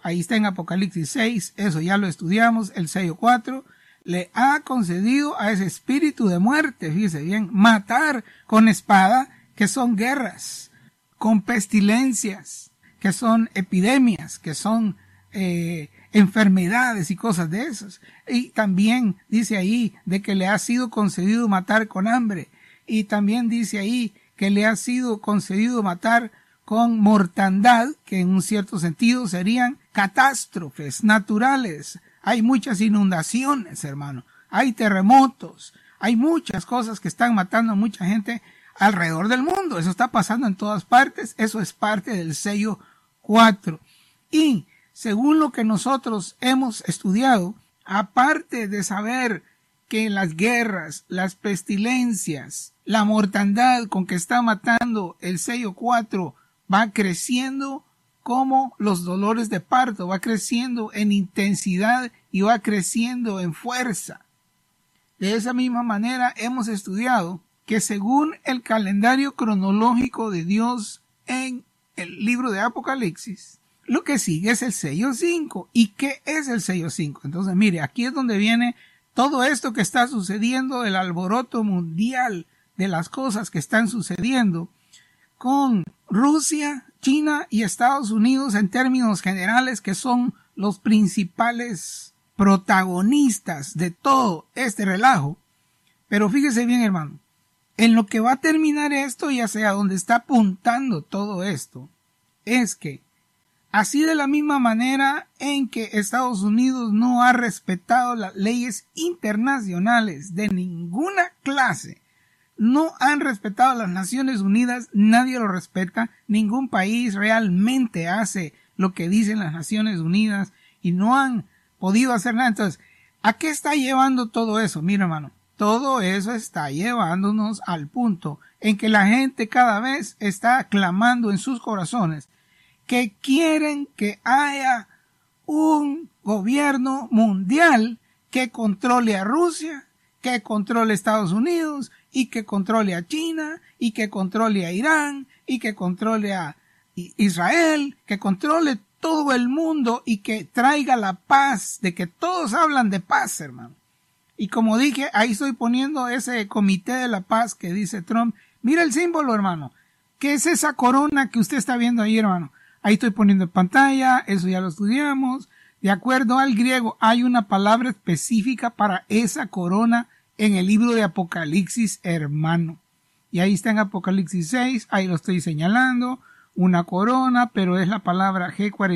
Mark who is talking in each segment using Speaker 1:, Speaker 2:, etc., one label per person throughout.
Speaker 1: ahí está en Apocalipsis 6, eso ya lo estudiamos, el sello 4, le ha concedido a ese espíritu de muerte, fíjese bien, matar con espada, que son guerras, con pestilencias, que son epidemias, que son enfermedades y cosas de esas. Y también dice ahí de que le ha sido concedido matar con hambre. Y también dice ahí que le ha sido concedido matar con mortandad, que en un cierto sentido serían catástrofes naturales. Hay muchas inundaciones, hermano. Hay terremotos. Hay muchas cosas que están matando a mucha gente alrededor del mundo. Eso está pasando en todas partes. Eso es parte del sello 4. Y según lo que nosotros hemos estudiado, aparte de saber que las guerras, las pestilencias, la mortandad con que está matando el sello 4 va creciendo como los dolores de parto, va creciendo en intensidad y va creciendo en fuerza. De esa misma manera hemos estudiado que según el calendario cronológico de Dios en el libro de Apocalipsis, lo que sigue es el sello 5. ¿Y qué es el sello 5? Entonces, mire, aquí es donde viene todo esto que está sucediendo, el alboroto mundial de las cosas que están sucediendo con Rusia, China y Estados Unidos en términos generales, que son los principales protagonistas de todo este relajo. Pero fíjese bien, hermano, en lo que va a terminar esto y hacia donde está apuntando todo esto, es que así de la misma manera en que Estados Unidos no ha respetado las leyes internacionales de ninguna clase, no han respetado las Naciones Unidas, nadie lo respeta, ningún país realmente hace lo que dicen las Naciones Unidas y no han podido hacer nada. Entonces, ¿a qué está llevando todo eso? Mira, hermano, todo eso está llevándonos al punto en que la gente cada vez está clamando en sus corazones que quieren que haya un gobierno mundial que controle a Rusia, que controle a Estados Unidos, y que controle a China, y que controle a Irán, y que controle a Israel, que controle todo el mundo y que traiga la paz, de que todos hablan de paz, hermano. Y como dije, ahí estoy poniendo ese comité de la paz que dice Trump. Mira el símbolo, hermano. ¿Qué es esa corona que usted está viendo ahí, hermano? Ahí estoy poniendo en pantalla, eso ya lo estudiamos. De acuerdo al griego, hay una palabra específica para esa corona en el libro de Apocalipsis, hermano. Y ahí está en Apocalipsis 6, ahí lo estoy señalando, una corona, pero es la palabra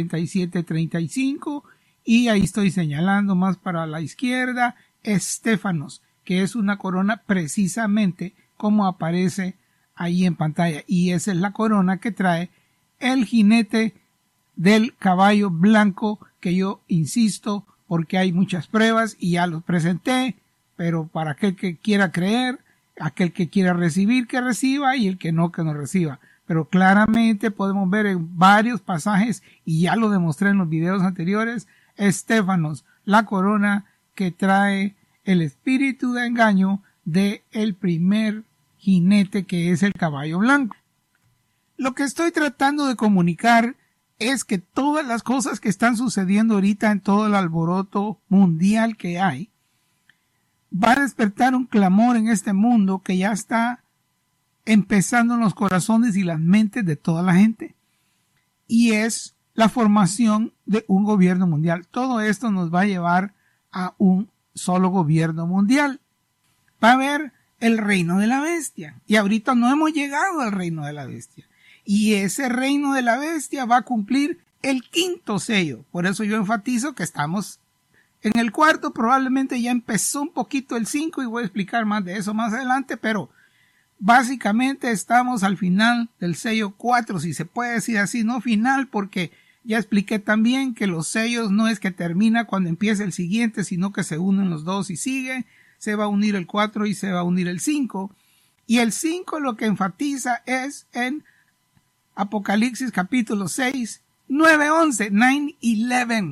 Speaker 1: G4735, y ahí estoy señalando más para la izquierda, estéfanos, que es una corona precisamente como aparece ahí en pantalla. Y esa es la corona que trae el jinete del caballo blanco, que yo insisto, porque hay muchas pruebas y ya los presenté, pero para aquel que quiera creer, aquel que quiera recibir, que reciba, y el que no reciba. Pero claramente podemos ver en varios pasajes, y ya lo demostré en los videos anteriores, estéfanos, la corona que trae el espíritu de engaño de el primer jinete, que es el caballo blanco. Lo que estoy tratando de comunicar es que todas las cosas que están sucediendo ahorita en todo el alboroto mundial que hay, va a despertar un clamor en este mundo que ya está empezando en los corazones y las mentes de toda la gente. Y es la formación de un gobierno mundial. Todo esto nos va a llevar a un solo gobierno mundial. Va a haber el reino de la bestia. Y ahorita no hemos llegado al reino de la bestia. Y ese reino de la bestia va a cumplir el 5º sello. Por eso yo enfatizo que estamos en el 4, probablemente ya empezó un poquito el 5 y voy a explicar más de eso más adelante, pero básicamente estamos al final del sello 4, si se puede decir así, no final, porque ya expliqué también que los sellos no es que termina cuando empieza el siguiente, sino que se unen los dos y sigue, se va a unir el 4 y se va a unir el 5. Y el 5 lo que enfatiza es en Apocalipsis capítulo 6, 9-11, 9-11.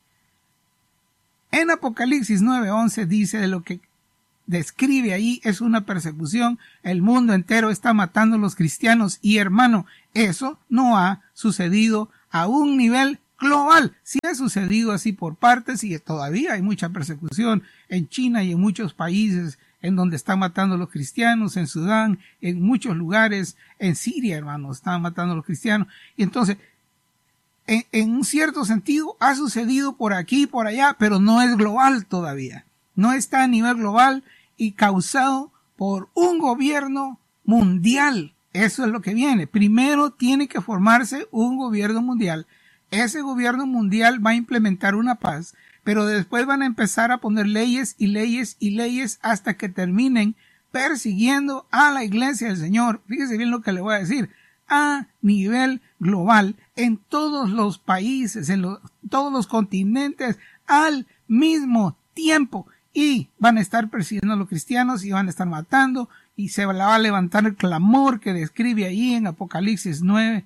Speaker 1: En Apocalipsis 9:11 dice de lo que describe ahí es una persecución. El mundo entero está matando a los cristianos y hermano, eso no ha sucedido a un nivel global. Sí ha sucedido así por partes y todavía hay mucha persecución en China y en muchos países en donde están matando a los cristianos, en Sudán, en muchos lugares, en Siria, hermanos, están matando a los cristianos. Y entonces, en un cierto sentido, ha sucedido por aquí y por allá, pero no es global todavía. No está a nivel global y causado por un gobierno mundial. Eso es lo que viene. Primero tiene que formarse un gobierno mundial. Ese gobierno mundial va a implementar una paz, pero después van a empezar a poner leyes y leyes y leyes hasta que terminen persiguiendo a la iglesia del Señor. Fíjese bien lo que le voy a decir. A nivel global, en todos los países, todos los continentes, al mismo tiempo. Y van a estar persiguiendo a los cristianos y van a estar matando, y se va a levantar el clamor que describe ahí en Apocalipsis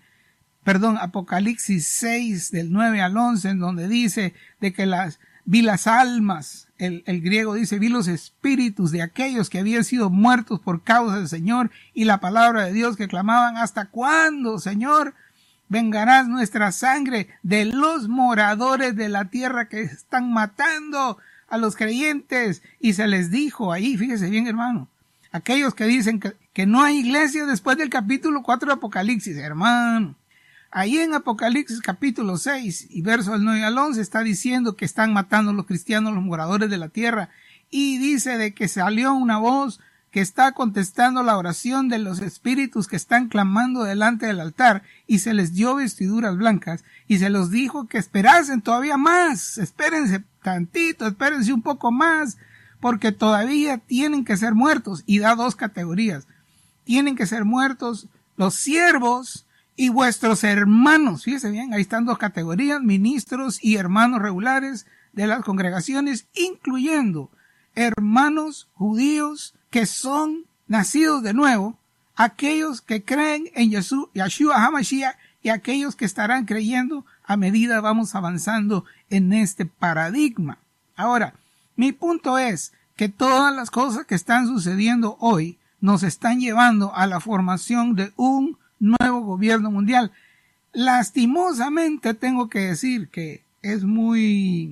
Speaker 1: 6 del 9 al 11, en donde dice de que vi las almas, el griego dice, vi los espíritus de aquellos que habían sido muertos por causa del Señor y la palabra de Dios, que clamaban: ¿hasta cuándo, Señor, vengarás nuestra sangre de los moradores de la tierra que están matando a los creyentes? Y se les dijo ahí, fíjese bien, hermano, aquellos que dicen que no hay iglesia después del capítulo 4 de Apocalipsis, hermano. Ahí en Apocalipsis capítulo 6 y versos del 9 al 11 está diciendo que están matando a los cristianos, los moradores de la tierra. Y dice de que salió una voz que está contestando la oración de los espíritus que están clamando delante del altar, y se les dio vestiduras blancas y se los dijo que esperasen todavía más, espérense tantito, espérense un poco más, porque todavía tienen que ser muertos. Y da dos categorías: tienen que ser muertos los siervos y vuestros hermanos. Fíjense bien, ahí están dos categorías: ministros y hermanos regulares de las congregaciones, incluyendo hermanos judíos que son nacidos de nuevo, aquellos que creen en Yeshua HaMashiach, y aquellos que estarán creyendo a medida vamos avanzando en este paradigma. Ahora, mi punto es que todas las cosas que están sucediendo hoy nos están llevando a la formación de un nuevo gobierno mundial. Lastimosamente tengo que decir que es muy,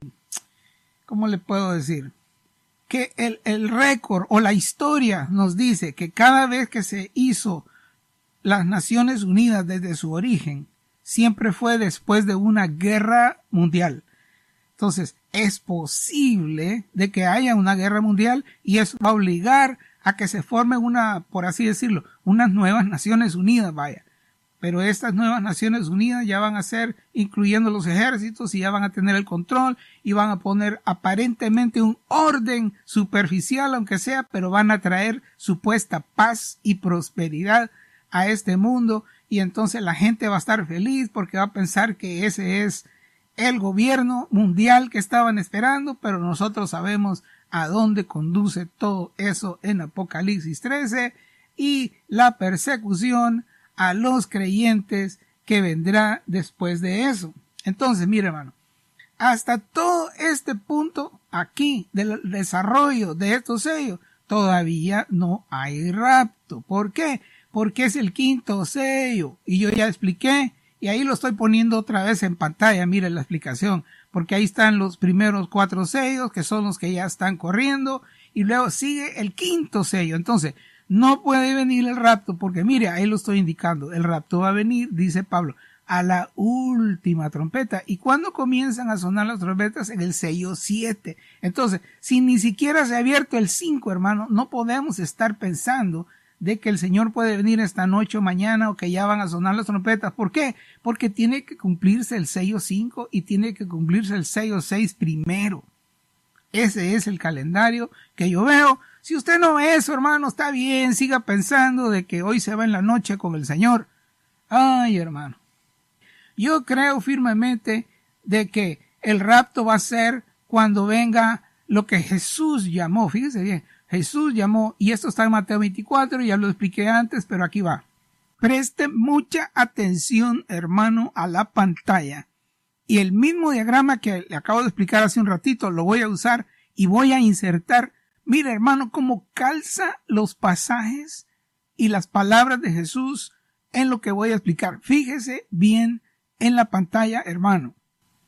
Speaker 1: ¿cómo le puedo decir? Que el récord o la historia nos dice que cada vez que se hizo las Naciones Unidas desde su origen, siempre fue después de una guerra mundial. Entonces, es posible de que haya una guerra mundial, y eso va a obligar a que se forme por así decirlo, unas nuevas Naciones Unidas, vaya. Pero estas nuevas Naciones Unidas ya van a ser, incluyendo los ejércitos, y ya van a tener el control, y van a poner aparentemente un orden superficial, aunque sea, pero van a traer supuesta paz y prosperidad a este mundo, y entonces la gente va a estar feliz porque va a pensar que ese es el gobierno mundial que estaban esperando, pero nosotros sabemos a dónde conduce todo eso en Apocalipsis 13, y la persecución a los creyentes que vendrá después de eso. Entonces, mire, hermano, hasta todo este punto aquí del desarrollo de estos sellos, todavía no hay rapto. ¿Por qué? Porque es el quinto sello, y yo ya expliqué, y ahí lo estoy poniendo otra vez en pantalla, mire la explicación, porque ahí están los primeros 4 sellos, que son los que ya están corriendo, y luego sigue el quinto sello. Entonces, no puede venir el rapto, porque mire, ahí lo estoy indicando, el rapto va a venir, dice Pablo, a la última trompeta. ¿Y cuándo comienzan a sonar las trompetas? En el sello 7. Entonces, si ni siquiera se ha abierto el 5, hermano, no podemos estar pensando de que el Señor puede venir esta noche o mañana, o que ya van a sonar las trompetas. ¿Por qué? Porque tiene que cumplirse el sello 5 y tiene que cumplirse el sello 6 primero. Ese es el calendario que yo veo. Si usted no ve eso, hermano, está bien, siga pensando de que hoy se va en la noche con el Señor. Ay, hermano, yo creo firmemente de que el rapto va a ser cuando venga lo que Jesús llamó. Fíjese bien, Jesús llamó, y esto está en Mateo 24, ya lo expliqué antes, pero aquí va. Preste mucha atención, hermano, a la pantalla, y el mismo diagrama que le acabo de explicar hace un ratito lo voy a usar y voy a insertar. Mira, hermano, cómo calza los pasajes y las palabras de Jesús en lo que voy a explicar. Fíjese bien en la pantalla, hermano.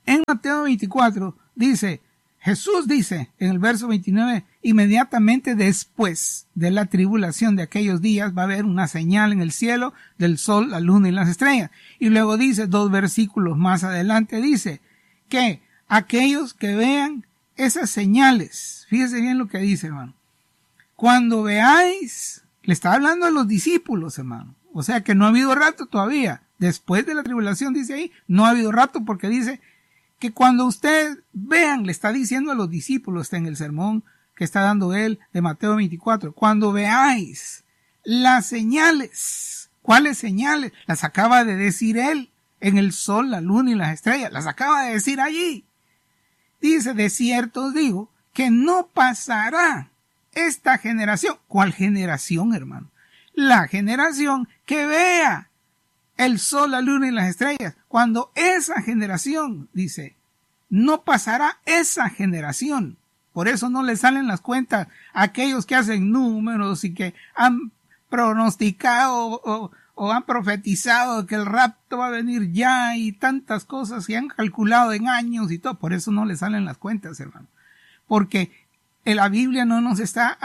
Speaker 1: En Mateo 24 dice, Jesús dice en el verso 29, inmediatamente después de la tribulación de aquellos días va a haber una señal en el cielo del sol, la luna y las estrellas. Y luego dice, 2 versículos más adelante, dice que aquellos que vean esas señales, fíjese bien lo que dice, hermano, cuando veáis, le está hablando a los discípulos, hermano, o sea que no ha habido rato todavía, después de la tribulación dice ahí, no ha habido rato porque dice que cuando ustedes vean, le está diciendo a los discípulos, está en el sermón que está dando él de Mateo 24, cuando veáis las señales, ¿cuáles señales? Las acaba de decir él, en el sol, la luna y las estrellas, las acaba de decir allí. Dice, de cierto os digo, que no pasará esta generación. ¿Cuál generación, hermano? La generación que vea el sol, la luna y las estrellas. Cuando esa generación, dice, no pasará esa generación. Por eso no le salen las cuentas a aquellos que hacen números y que han pronosticado o han profetizado que el rapto va a venir ya y tantas cosas que han calculado en años y todo. Por eso no le salen las cuentas, hermano. Porque la Biblia no nos está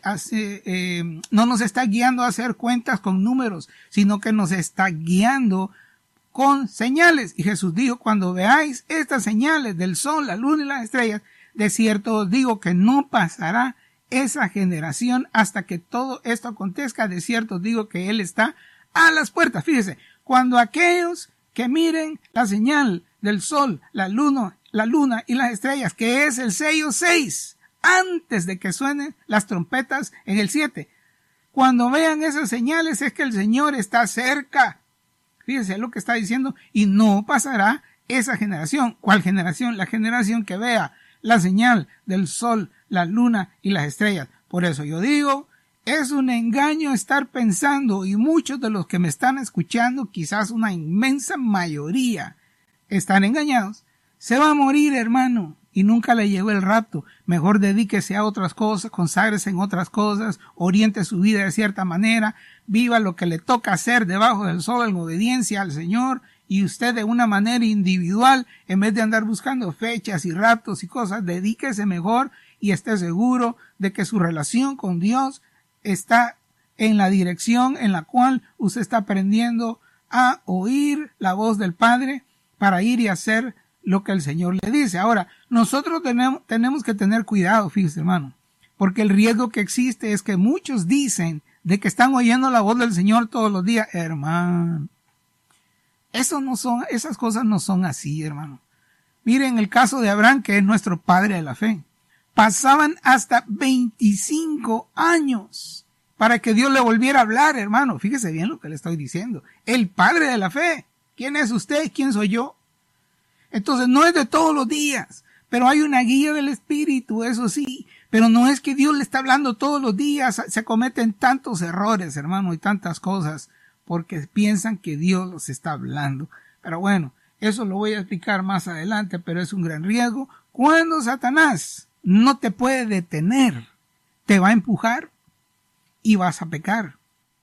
Speaker 1: no nos está guiando a hacer cuentas con números, sino que nos está guiando con señales. Y Jesús dijo, cuando veáis estas señales del sol, la luna y las estrellas, de cierto os digo que no pasará esa generación hasta que todo esto acontezca. De cierto os digo que Él está a las puertas. Fíjese, cuando aquellos que miren la señal del sol, la luna y las estrellas, que es el sello 6, antes de que suenen las trompetas en el 7. Cuando vean esas señales es que el Señor está cerca. Fíjense lo que está diciendo, y no pasará esa generación. ¿Cuál generación? La generación que vea la señal del sol, la luna y las estrellas. Por eso yo digo, es un engaño estar pensando, y muchos de los que me están escuchando, quizás una inmensa mayoría, están engañados. Se va a morir, hermano, y nunca le llegó el rapto. Mejor dedíquese a otras cosas, conságrese en otras cosas, oriente su vida de cierta manera, viva lo que le toca hacer debajo del sol en obediencia al Señor, y usted de una manera individual, en vez de andar buscando fechas y raptos y cosas, dedíquese mejor y esté seguro de que su relación con Dios está en la dirección en la cual usted está aprendiendo a oír la voz del Padre para ir y hacer lo que el Señor le dice. Ahora, nosotros tenemos que tener cuidado, fíjese, hermano, porque el riesgo que existe es que muchos dicen de que están oyendo la voz del Señor todos los días. Hermano, esas cosas no son así, hermano. Miren el caso de Abraham, que es nuestro padre de la fe. Pasaban hasta 25 años para que Dios le volviera a hablar, hermano. Fíjese bien lo que le estoy diciendo. El padre de la fe. ¿Quién es usted? ¿Quién soy yo? Entonces no es de todos los días, pero hay una guía del Espíritu, eso sí. Pero no es que Dios le está hablando todos los días. Se cometen tantos errores, hermano, y tantas cosas, porque piensan que Dios los está hablando. Pero bueno, eso lo voy a explicar más adelante, pero es un gran riesgo. Cuando Satanás no te puede detener, te va a empujar y vas a pecar,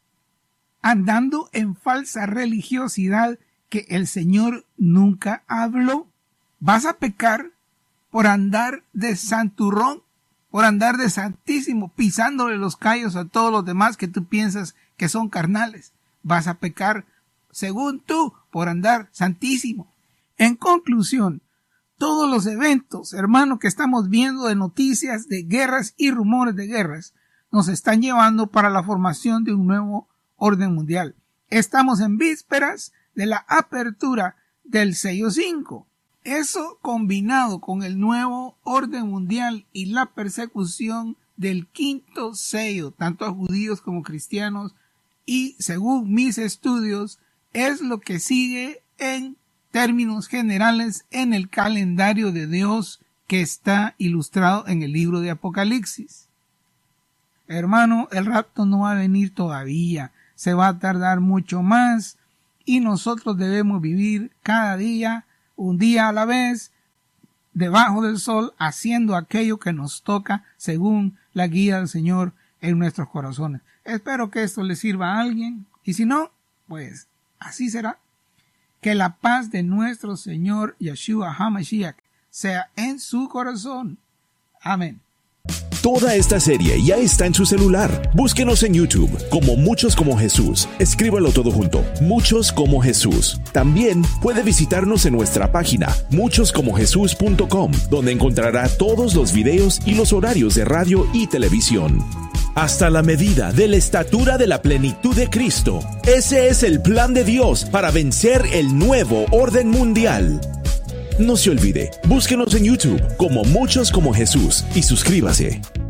Speaker 1: andando en falsa religiosidad que el Señor nunca habló. Vas a pecar por andar de santurrón, por andar de santísimo, pisándole los callos a todos los demás que tú piensas que son carnales. Vas a pecar, según tú, por andar santísimo. En conclusión, todos los eventos, hermano, que estamos viendo de noticias de guerras y rumores de guerras, nos están llevando para la formación de un nuevo orden mundial. Estamos en vísperas de la apertura del sello 5. Eso combinado con el nuevo orden mundial y la persecución del quinto sello, tanto a judíos como cristianos, y según mis estudios, es lo que sigue en términos generales en el calendario de Dios que está ilustrado en el libro de Apocalipsis. Hermano, el rapto no va a venir todavía, se va a tardar mucho más, y nosotros debemos vivir cada día, un día a la vez, debajo del sol, haciendo aquello que nos toca según la guía del Señor en nuestros corazones. Espero que esto le sirva a alguien, y si no, pues así será. Que la paz de nuestro Señor Yeshua HaMashiach sea en su corazón. Amén.
Speaker 2: Toda esta serie ya está en su celular. Búsquenos en YouTube como Muchos como Jesús. Escríbalo todo junto, Muchos como Jesús. También puede visitarnos en nuestra página muchoscomojesús.com, donde encontrará todos los videos y los horarios de radio y televisión. Hasta la medida de la estatura de la plenitud de Cristo. Ese es el plan de Dios para vencer el nuevo orden mundial. No se olvide, búsquenos en YouTube como Muchos como Jesús y suscríbase.